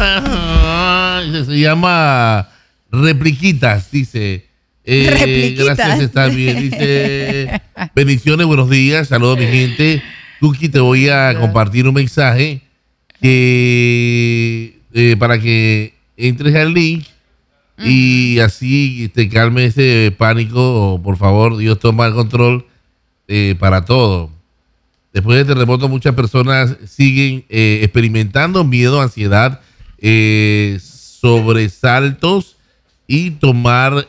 Se llama Repliquitas, dice. Repliquitas. Gracias, está bien. Dice, bendiciones, buenos días, saludos mi gente. Cookie, te voy a compartir un mensaje que para que entres al link y así te calme ese pánico. Por favor, Dios toma el control para todo. Después del terremoto, muchas personas siguen experimentando miedo, ansiedad, sobresaltos y tomar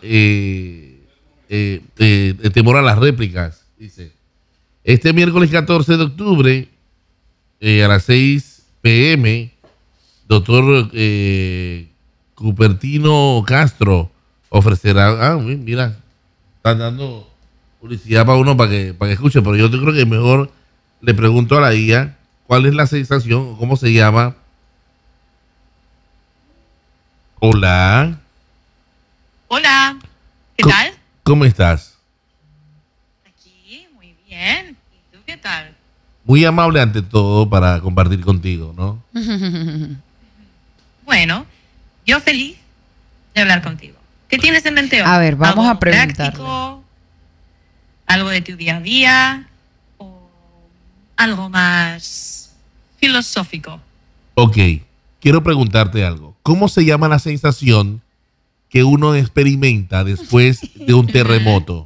temor a las réplicas. Dice, este miércoles 14 de octubre a las 6 p.m., doctor Cupertino Castro ofrecerá... mira, están dando publicidad para uno para que escuche, pero yo creo que mejor le pregunto a la IA cuál es la sensación, cómo se llama. Hola. Hola, ¿qué tal? ¿Cómo estás? Aquí, muy bien. ¿Y tú qué tal? Muy amable ante todo para compartir contigo, ¿no? Bueno, yo feliz de hablar contigo. ¿Qué tienes en mente hoy? A ver, vamos ¿Algo a preguntarle. práctico? ¿Algo de tu día a día? ¿O algo más filosófico? Ok, quiero preguntarte algo. ¿Cómo se llama la sensación que uno experimenta después de un terremoto?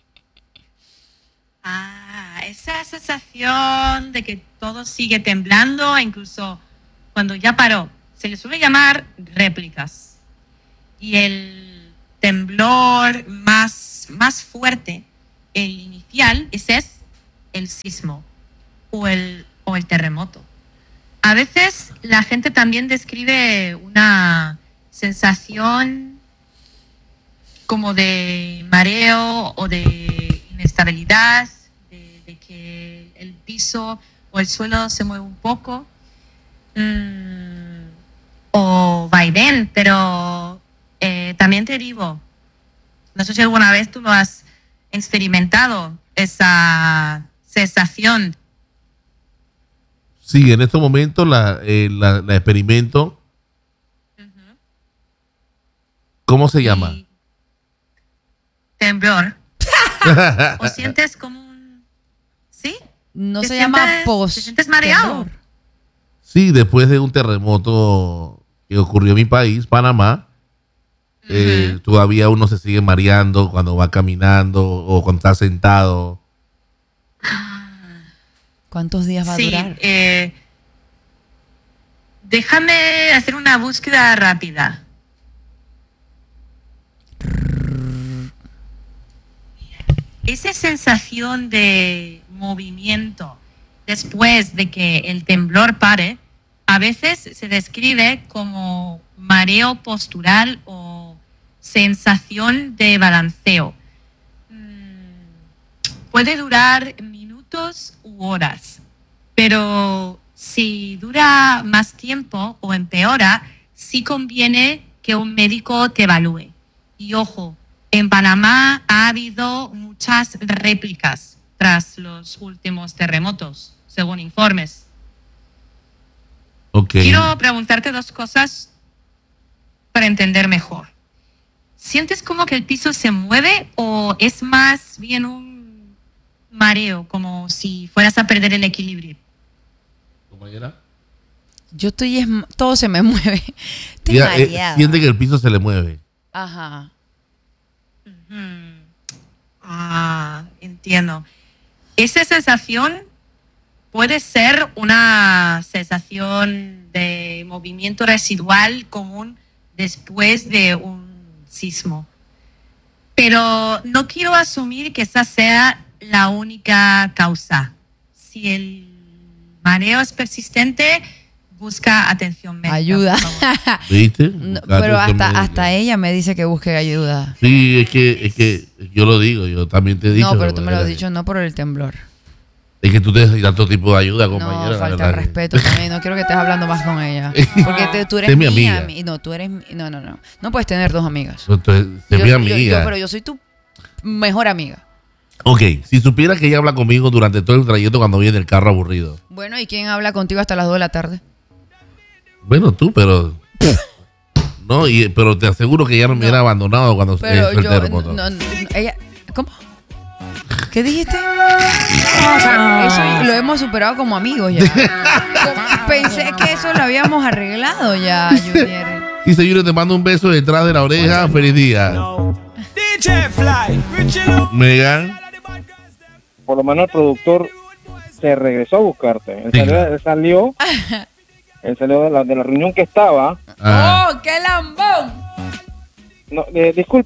Esa sensación de que todo sigue temblando, incluso cuando ya paró. Se le suele llamar réplicas. Y el temblor más fuerte, el inicial, ese es el sismo o el terremoto. A veces la gente también describe una sensación como de mareo o de inestabilidad, de que el piso o el suelo se mueve un poco, o vaivén, pero también te digo, no sé si alguna vez tú lo has experimentado, esa sensación. Sí, en estos momentos la experimento. ¿Cómo se llama? Temblor. ¿O sientes como un... ¿Sí? No se llama post. ¿Te sientes mareado? Sí, después de un terremoto que ocurrió en mi país, Panamá, todavía uno se sigue mareando cuando va caminando o cuando está sentado. ¿Cuántos días va a durar? Déjame hacer una búsqueda rápida. Esa sensación de movimiento después de que el temblor pare, a veces se describe como mareo postural o sensación de balanceo. Puede durar minutos u horas, pero si dura más tiempo o empeora, sí conviene que un médico te evalúe. Y ojo, en Panamá ha habido muchas réplicas tras los últimos terremotos, según informes. Okay. Quiero preguntarte dos cosas para entender mejor. ¿Sientes como que el piso se mueve o es más bien un mareo, como si fueras a perder el equilibrio? ¿Cómo era? Yo todo se me mueve. Estoy mareada. Siente que el piso se le mueve. Ajá. Entiendo. Esa sensación puede ser una sensación de movimiento residual común después de un sismo. Pero no quiero asumir que esa sea la única causa. Si el mareo es persistente, busca atención médica. Ayuda. ¿Viste? No, pero hasta ella me dice que busque ayuda. Sí, es que yo lo digo, yo también te he dicho. No, pero tú me lo has dicho, no por el temblor. Es que tú te das todo tipo de ayuda, compañera. No, falta de respeto también. No quiero que estés hablando más con ella. Porque tú eres es mi amiga. No, tú eres... No. No puedes tener dos amigas. Entonces, es mi amiga. Pero yo soy tu mejor amiga. Ok, si supiera que ella habla conmigo durante todo el trayecto cuando viene el carro aburrido. Bueno, ¿y quién habla contigo hasta las 2 de la tarde? Bueno, tú, pero No, pero te aseguro que ella no me hubiera abandonado cuando fue el terremoto. Ella, ¿cómo? ¿Qué dijiste? Eso lo hemos superado como amigos ya. Pensé que eso lo habíamos arreglado ya, Junior. Dice Junior, te mando un beso detrás de la oreja. Feliz día. Megan. Por lo menos el productor se regresó a buscarte. Él salió de la reunión que estaba. ¡Oh, qué lambón! No, disculpe.